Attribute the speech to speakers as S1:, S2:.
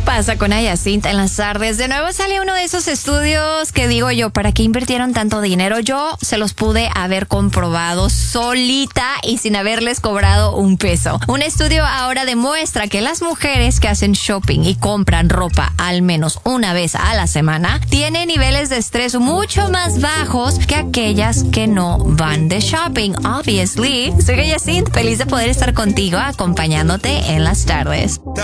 S1: pasa con Ayacinta en las tardes? De nuevo sale uno de esos estudios que digo yo, ¿para qué invirtieron tanto dinero? Yo se los pude haber comprobado solita y sin haberles cobrado un peso. Un estudio ahora demuestra que las mujeres que hacen shopping y compran ropa al menos una vez a la semana tienen niveles de estrés mucho más bajos que aquellas que no van de shopping. Obviously. Soy Ayacinta, feliz de poder estar contigo acompañándote en las tardes.